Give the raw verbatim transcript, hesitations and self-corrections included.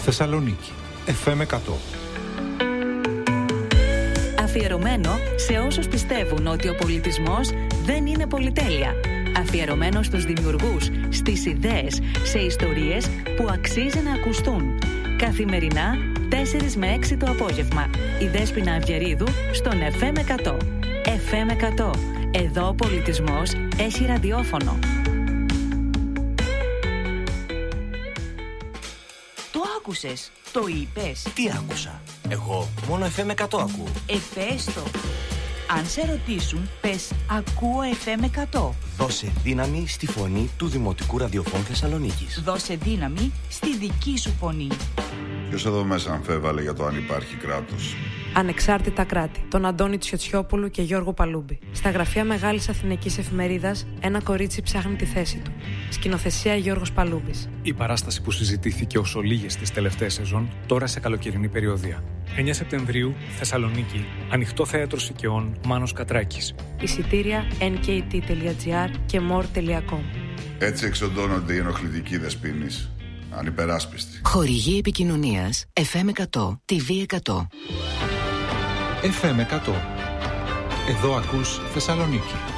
Θεσσαλονίκη, εφ εμ εκατό. Αφιερωμένο σε όσους πιστεύουν ότι ο πολιτισμός δεν είναι πολυτέλεια. Αφιερωμένο στους δημιουργούς, στις ιδέες, σε ιστορίες που αξίζει να ακουστούν. Καθημερινά, τέσσερις με έξι το απόγευμα. Η Δέσποινα Αυγερίδου στον εφ εμ εκατό. εφ εμ εκατό. Εδώ ο πολιτισμός έχει ραδιόφωνο. Το άκουσες, το είπες. Τι άκουσα? Εγώ μόνο εφ εμ εκατό ακούω. Εφέστο. Αν σε ρωτήσουν, πες ακούω εφ εμ εκατό. Δώσε δύναμη στη φωνή του Δημοτικού Ραδιοφώνου Θεσσαλονίκης. Δώσε δύναμη στη δική σου φωνή. Ποιος εδώ μέσα αμφέβαλε για το αν υπάρχει κράτος? Ανεξάρτητα κράτη, τον Αντώνη Τσιοτσιόπουλου και Γιώργο Παλούμπη. Στα γραφεία Μεγάλης Αθηναϊκής Εφημερίδας, ένα κορίτσι ψάχνει τη θέση του. Σκηνοθεσία Γιώργος Παλούμπης. Η παράσταση που συζητήθηκε όσο λίγες τις τελευταίες σεζόν, τώρα σε καλοκαιρινή περιοδία. εννιά Σεπτεμβρίου, Θεσσαλονίκη, Ανοιχτό Θέατρο Σικαιών, Μάνος Κατράκης. Εισιτήρια εν κέι τι τελεία τζι άρ και μορ τελεία κομ. Έτσι εξοντώνονται οι ενοχλητικοί δεσποίνεις. Ανυπεράσπιστοι. Χορηγή επικοινωνίας εφ εμ εκατό, τι βι εκατό. εφ εμ εκατό. Εδώ ακούς Θεσσαλονίκη.